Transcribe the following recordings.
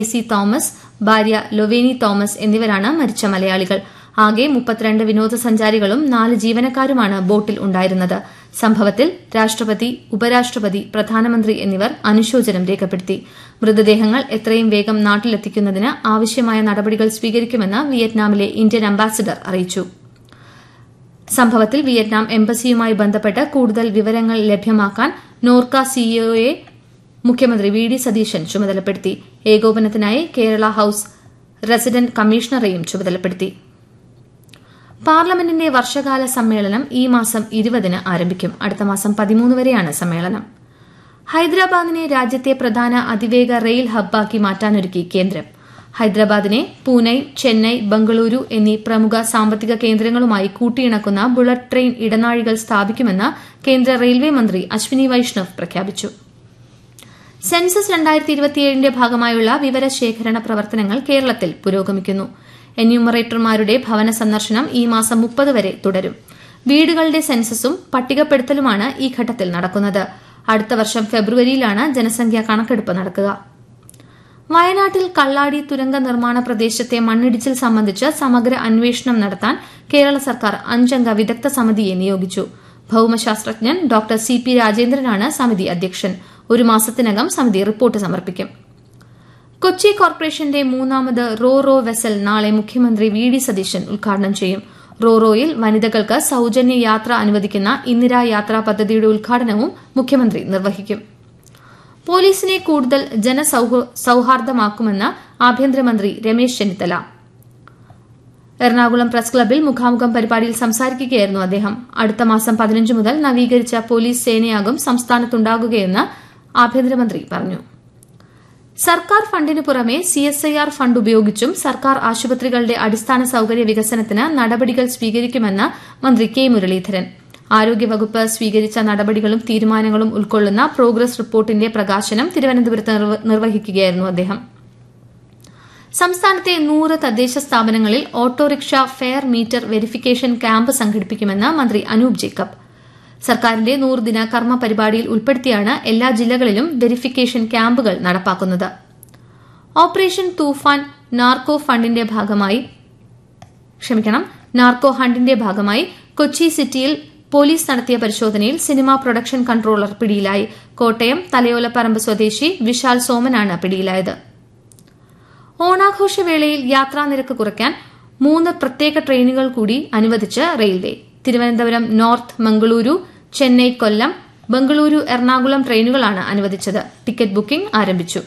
C Thomas, ഭാര്യ ലൊവേനി Thomas എന്നിവരാണ് മരിച്ച മലയാളികൾ. ആകെ 32 വിനോദസഞ്ചാരികളും 4 ജീവനക്കാരുമാണ് ബോട്ടിൽ ഉണ്ടായിരുന്നത്. സംഭവത്തിൽ രാഷ്ട്രപതി, ഉപരാഷ്ട്രപതി, പ്രധാനമന്ത്രി എന്നിവർ അനുശോചനം രേഖപ്പെടുത്തി. മൃതദേഹങ്ങൾ എത്രയും വേഗം നാട്ടിലെത്തിക്കുന്നതിന് ആവശ്യമായ നടപടികൾ സ്വീകരിക്കുമെന്ന് വിയറ്റ്നാമിലെ ഇന്ത്യൻ അംബാസിഡർ അറിയിച്ചു. സംഭവത്തിൽ വിയറ്റ്നാം എംബസിയുമായി ബന്ധപ്പെട്ട് കൂടുതൽ വിവരങ്ങൾ ലഭ്യമാക്കാൻ നോർക്ക സിഇഒയെ മുഖ്യമന്ത്രി വി ഡി സതീശൻ ചുമതലപ്പെടുത്തി. ഏകോപനത്തിനായി കേരള ഹൌസ് റെസിഡന്റ് കമ്മീഷണറെയും ചുമതലപ്പെടുത്തി. പാർലമെന്റിന്റെ വർഷകാല സമ്മേളനം ഈ മാസം 20-ന് ആരംഭിക്കും. അടുത്ത മാസം 13 വരെയാണ് സമ്മേളനം. ഹൈദരാബാദിനെ രാജ്യത്തെ പ്രധാന അതിവേഗ റെയിൽ ഹബ്ബാക്കി മാറ്റാനൊരുക്കി കേന്ദ്രം. ഹൈദരാബാദിനെ പൂനെ, ചെന്നൈ, ബംഗളൂരു എന്നീ പ്രമുഖ സാമ്പത്തിക കേന്ദ്രങ്ങളുമായി കൂട്ടിയിണക്കുന്ന ബുള്ളറ്റ് ട്രെയിൻ ഇടനാഴികൾ സ്ഥാപിക്കുമെന്ന് കേന്ദ്ര റെയിൽവേ മന്ത്രി അശ്വിനി വൈഷ്ണവ് പ്രഖ്യാപിച്ചു. സെൻസസ് 2027ന്റെ ഭാഗമായുള്ള വിവരശേഖരണ പ്രവർത്തനങ്ങൾ കേരളത്തിൽ പുരോഗമിക്കുന്നു. എന്യൂമറേറ്റർമാരുടെ ഭവന സന്ദർശനം ഈ മാസം 30 വരെ തുടരും. വീടുകളുടെ സെൻസസും പട്ടികപ്പെടുത്തലുമാണ് ഈ ഘട്ടത്തിൽ നടക്കുന്നത്. അടുത്ത വർഷം ഫെബ്രുവരിയിലാണ് ജനസംഖ്യാ കണക്കെടുപ്പ് നടക്കുക. വയനാട്ടിൽ കള്ളാടി തുരങ്ക നിർമ്മാണ പ്രദേശത്തെ മണ്ണിടിച്ചിൽ സംബന്ധിച്ച് സമഗ്ര അന്വേഷണം നടത്താൻ കേരള സർക്കാർ 5-അംഗ വിദഗ്ധ സമിതിയെ നിയോഗിച്ചു. ഭൌമശാസ്ത്രജ്ഞൻ ഡോക്ടർ CP രാജേന്ദ്രനാണ് സമിതി അധ്യക്ഷൻ. 1 മാസത്തിനകം സമിതി റിപ്പോർട്ട് സമർപ്പിക്കും. കൊച്ചി കോർപ്പറേഷന്റെ 3ാമത് റോ വെസൽ നാളെ മുഖ്യമന്ത്രി വി ഡി സതീശൻ ഉദ്ഘാടനം ചെയ്യും. റോയിൽ വനിതകൾക്ക് സൌജന്യ യാത്ര അനുവദിക്കുന്ന ഇന്ദിരാ യാത്രാ പദ്ധതിയുടെ ഉദ്ഘാടനവും മുഖ്യമന്ത്രി നിർവഹിക്കും. പോലീസിനെ കൂടുതൽ ജനസൌഹാർദ്ദമാക്കുമെന്ന് ആഭ്യന്തരമന്ത്രി രമേശ് ചെന്നിത്തല എറണാകുളം പ്രസ് ക്ലബ്ബിൽ മുഖാമുഖം പരിപാടിയിൽ സംസാരിക്കുകയായിരുന്നു അദ്ദേഹം. അടുത്ത മാസം 15 മുതൽ നവീകരിച്ച പോലീസ് സേനയാകും സംസ്ഥാനത്തുണ്ടാകുകയെന്ന് ആഭ്യന്തരമന്ത്രി പറഞ്ഞു. സർക്കാർ ഫണ്ടിനു പുറമെ CSIR ഫണ്ട് ഉപയോഗിച്ചും സർക്കാർ ആശുപത്രികളുടെ അടിസ്ഥാന സൌകര്യ വികസനത്തിന് നടപടികൾ സ്വീകരിക്കുമെന്ന് മന്ത്രി കെ മുരളീധരൻ. ആരോഗ്യവകുപ്പ് സ്വീകരിച്ച നടപടികളും തീരുമാനങ്ങളും ഉൾക്കൊള്ളുന്ന പ്രോഗ്രസ് റിപ്പോർട്ടിന്റെ പ്രകാശനം തിരുവനന്തപുരത്ത് നിർവഹിക്കുകയായിരുന്നു അദ്ദേഹം. സംസ്ഥാനത്തെ 100 തദ്ദേശ സ്ഥാപനങ്ങളിൽ autorickshaw fare meter verification camp സംഘടിപ്പിക്കുമെന്ന് മന്ത്രി അനൂപ് ജേക്കബ്. സർക്കാരിന്റെ 100-ദിന കർമ്മ പരിപാടിയിൽ ഉൾപ്പെടുത്തിയാണ് എല്ലാ ജില്ലകളിലും വെരിഫിക്കേഷൻ ക്യാമ്പുകൾ നടപ്പാക്കുന്നത്. ഓപ്പറേഷൻ തൂഫാൻ നാർക്കോ ഹണ്ടിന്റെ ഭാഗമായി കൊച്ചി സിറ്റിയിൽ പോലീസ് നടത്തിയ പരിശോധനയിൽ സിനിമാ പ്രൊഡക്ഷൻ കൺട്രോളർ പിടിയിലായി. കോട്ടയം തലയോലപ്പറമ്പ് സ്വദേശി വിശാൽ സോമനാണ് പിടിയിലായത്. ഓണാഘോഷവേളയിൽ യാത്രാനിരക്ക് കുറയ്ക്കാൻ 3 പ്രത്യേക ട്രെയിനുകൾ കൂടി അനുവദിച്ച് റെയിൽവേ. തിരുവനന്തപുരം നോർത്ത് മംഗളൂരു, ചെന്നൈ കൊല്ലം, ബംഗളൂരു എറണാകുളം ട്രെയിനുകളാണ് അനുവദിച്ചത്. ടിക്കറ്റ് ബുക്കിംഗ് ആരംഭിച്ചു.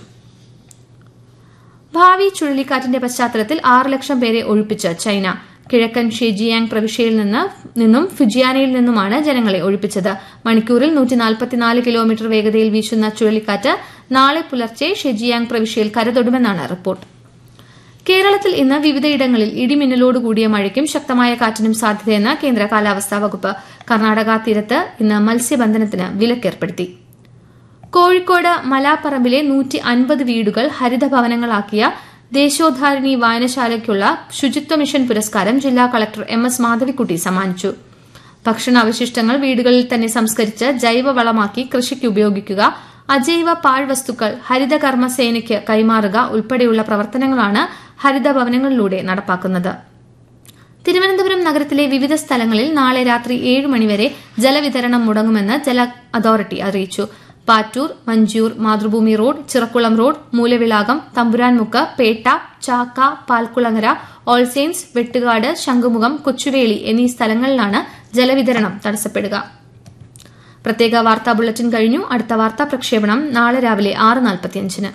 ഭാവി ചുഴലിക്കാറ്റിന്റെ പശ്ചാത്തലത്തിൽ 6 ലക്ഷം പേരെ ഒഴിപ്പിച്ച് ചൈന. കിഴക്കൻ ഷെജിയാങ് പ്രവിശ്യയിൽ നിന്നും ഫുജിയാനയിൽ നിന്നുമാണ് ജനങ്ങളെ ഒഴിപ്പിച്ചത്. മണിക്കൂറിൽ 144 കിലോമീറ്റർ വേഗതയിൽ വീശുന്ന ചുഴലിക്കാറ്റ് നാളെ പുലർച്ചെ ഷെജിയാങ് പ്രവിശ്യയിൽ കരതൊടുമെന്നാണ് റിപ്പോർട്ട്. കേരളത്തിൽ ഇന്ന് വിവിധയിടങ്ങളിൽ ഇടിമിന്നലോടുകൂടിയ മഴയ്ക്കും ശക്തമായ കാറ്റിനും സാധ്യതയെന്ന് കേന്ദ്ര കാലാവസ്ഥാ വകുപ്പ്. കർണാടക തീരത്ത് ഇന്ന് മത്സ്യബന്ധനത്തിന് വിലക്കേർപ്പെടുത്തി. കോഴിക്കോട് മലാപ്പറമ്പിലെ 150 വീടുകൾ ഹരിതഭവനങ്ങളാക്കിയ ദേശോദ്ധാരിണി വായനശാലയ്ക്കുള്ള ശുചിത്വ മിഷൻ പുരസ്കാരം ജില്ലാ കളക്ടർ MS മാധവിക്കുട്ടി സമ്മാനിച്ചു. ഭക്ഷണാവശിഷ്ടങ്ങൾ വീടുകളിൽ തന്നെ സംസ്കരിച്ച് ജൈവവളമാക്കി കൃഷിക്ക് ഉപയോഗിക്കുക, അജൈവ പാഴ്വസ്തുക്കൾ ഹരിതകർമ്മസേനയ്ക്ക് കൈമാറുക ഉൾപ്പെടെയുള്ള പ്രവർത്തനങ്ങളാണ് ഹരിതഭവനങ്ങളിലൂടെ നടപ്പാക്കുന്നത്. തിരുവനന്തപുരം നഗരത്തിലെ വിവിധ സ്ഥലങ്ങളിൽ നാളെ രാത്രി 7 മണിവരെ ജലവിതരണം മുടങ്ങുമെന്ന് ജല അതോറിറ്റി അറിയിച്ചു. പാറ്റൂർ, മഞ്ചൂർ, മാതൃഭൂമി റോഡ്, ചിറക്കുളം റോഡ്, മൂലവിളാകം, തമ്പുരാൻമുക്ക്, പേട്ട, ചാക്ക, പാൽക്കുളങ്ങര, ഓൾ സെയിൻസ്, വെട്ടുകാട്, ശംഖുമുഖം, കൊച്ചുവേളി എന്നീ സ്ഥലങ്ങളിലാണ് ജലവിതരണം തടസ്സപ്പെടുക. പ്രത്യേക വാർത്താ ബുള്ളറ്റിൻ കഴിഞ്ഞു. അടുത്ത വാർത്താ പ്രക്ഷേപണം നാളെ രാവിലെ 6:45-ന്.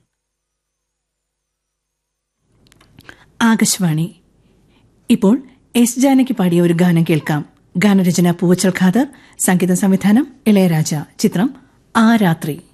ആകാശവാണി. ഇപ്പോൾ എസ് ജാനകി പാടിയ ഒരു ഗാനം കേൾക്കാം. ഗാനരചന പൂവച്ചൽ ഖാദർ, സംഗീത സംവിധാനം ഇളയരാജ. ചിത്രം ആ രാത്രി.